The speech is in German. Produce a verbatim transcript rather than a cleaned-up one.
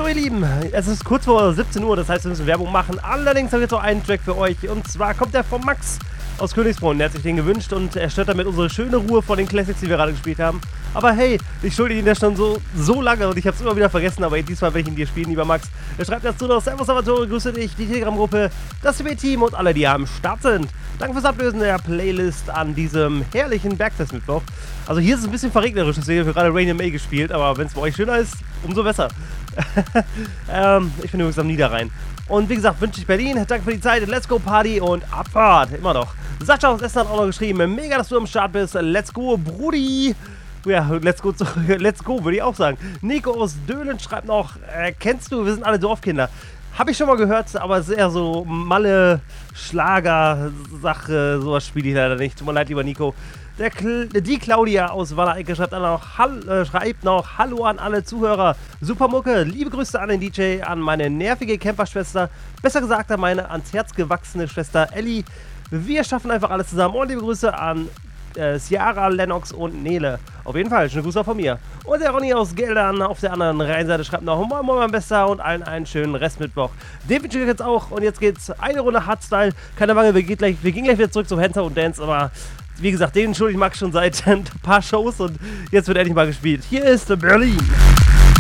So ihr Lieben, es ist kurz vor siebzehn Uhr, das heißt wir müssen Werbung machen. Allerdings habe ich jetzt noch einen Track für euch und zwar kommt der von Max aus Königsbrunn. Der hat sich den gewünscht und er stört damit unsere schöne Ruhe vor den Classics, die wir gerade gespielt haben. Aber hey, ich schulde ihn ja schon so, so lange und ich habe es immer wieder vergessen, aber diesmal will ich ihn dir spielen, lieber Max. Er schreibt dazu noch: Servus Salvatore, grüße dich, die Telegram-Gruppe, das C B-Team und alle, die am Start sind. Danke fürs Ablösen der Playlist an diesem herrlichen Bergfest-Mittwoch. Also hier ist es ein bisschen verregnerisch, deswegen haben wir gerade Rain in May gespielt, aber wenn es bei euch schöner ist, umso besser. ähm, ich bin übrigens am Niederrhein. Und wie gesagt, wünsche ich Berlin, danke für die Zeit, let's go Party und Abfahrt, immer noch. Sascha aus Essen hat auch noch geschrieben, mega, dass du am Start bist, let's go Brudi. Ja, let's go, let's go, würde ich auch sagen. Nico aus Döhlen schreibt noch, äh, kennst du, wir sind alle Dorfkinder. Habe ich schon mal gehört, aber es ist eher so Malle, Schlager, Sache, sowas spiele ich leider nicht. Tut mir leid, lieber Nico. Der Kl die Claudia aus Wanne-Eickel schreibt, noch, äh, schreibt noch Hallo an alle Zuhörer. Super Mucke, liebe Grüße an den D J, an meine nervige Camperschwester, besser gesagt an meine ans Herz gewachsene Schwester Ellie. Wir schaffen einfach alles zusammen und liebe Grüße an äh, Ciara, Lennox und Nele. Auf jeden Fall, schöne Grüße auch von mir. Und der Ronny aus Geldern auf der anderen Rheinseite schreibt noch Moin Moin mein Bester und allen einen schönen Restmittwoch. Den wünsche ich jetzt auch und jetzt geht's eine Runde Hardstyle. Keine Bange, wir, geht gleich, wir gehen gleich wieder zurück zum Hands und Dance, aber wie gesagt, den schulde ich Max schon seit ein paar Shows und jetzt wird endlich mal gespielt. Hier ist Berlin.